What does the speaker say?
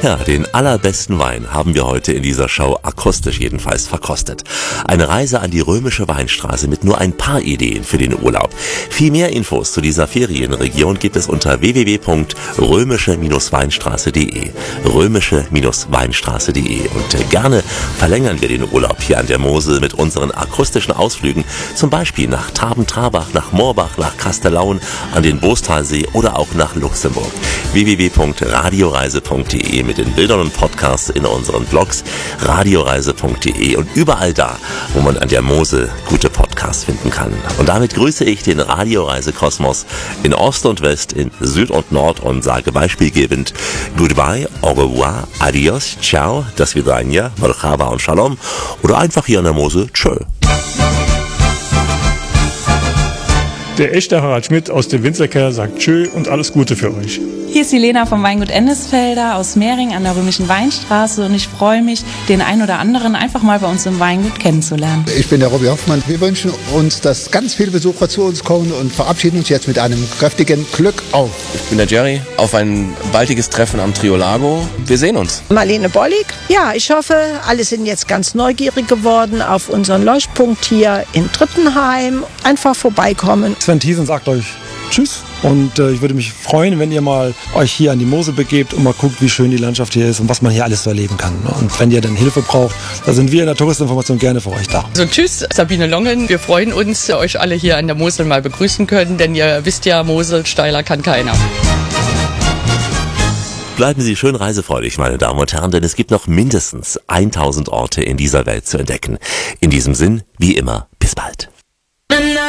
Ja, den allerbesten Wein haben wir heute in dieser Show akustisch jedenfalls verkostet. Eine Reise an die römische Weinstraße mit nur ein paar Ideen für den Urlaub. Viel mehr Infos zu dieser Ferienregion gibt es unter www.römische-weinstraße.de. römische-weinstraße.de. Und gerne verlängern wir den Urlaub hier an der Mosel mit unseren akustischen Ausflügen, zum Beispiel nach Traben-Trarbach, nach Moorbach, nach Kastellaun, an den Boostalsee oder auch nach Luxemburg. www.radioreise.de mit den Bildern und Podcasts in unseren Blogs, radioreise.de und überall da, wo man an der Mosel gute Podcasts finden kann. Und damit grüße ich den Radioreise-Kosmos in Ost und West, in Süd und Nord und sage beispielgebend Goodbye, au revoir, adios, ciao, das Vidania, Marhaba und Shalom oder einfach hier an der Mosel, tschö. Der echte Harald Schmidt aus dem Winzerkeller sagt tschö und alles Gute für euch. Hier ist die Lena vom Weingut Endesfelder aus Mehring an der Römischen Weinstraße und ich freue mich, den einen oder anderen einfach mal bei uns im Weingut kennenzulernen. Ich bin der Robby Hoffmann. Wir wünschen uns, dass ganz viele Besucher zu uns kommen und verabschieden uns jetzt mit einem kräftigen Glück auf. Ich bin der Jerry, auf ein baldiges Treffen am Triolago. Wir sehen uns. Marlene Bollig. Ja, ich hoffe, alle sind jetzt ganz neugierig geworden auf unseren Leuchtpunkt hier in Trittenheim. Einfach vorbeikommen. Sven Thiesen sagt euch Tschüss und ich würde mich freuen, wenn ihr mal euch hier an die Mosel begebt und mal guckt, wie schön die Landschaft hier ist und was man hier alles so erleben kann. Und wenn ihr dann Hilfe braucht, da sind wir in der Touristinformation gerne für euch da. So, tschüss, Sabine Longen. Wir freuen uns, euch alle hier an der Mosel mal begrüßen können, denn ihr wisst ja, Mosel, steiler kann keiner. Bleiben Sie schön reisefreudig, meine Damen und Herren, denn es gibt noch mindestens 1000 Orte in dieser Welt zu entdecken. In diesem Sinn, wie immer, bis bald.